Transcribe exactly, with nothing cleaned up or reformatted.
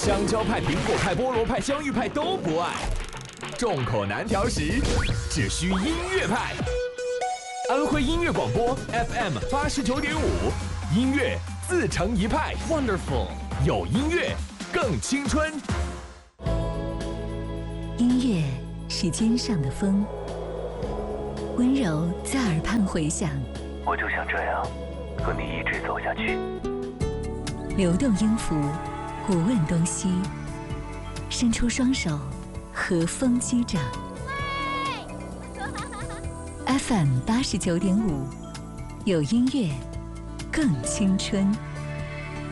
香蕉派、苹果派、菠萝派、香芋派都不爱，众口难调时，只需音乐派。安徽音乐广播 F M 八十九点五，音乐自成一派。Wonderful， 有音乐更青春。 音乐是肩上的风，温柔在耳畔回响。 我就想这样和你一直走下去。 流动音符，不问东西，伸出双手，和风击掌。F M 八十九点五，有音乐更青春。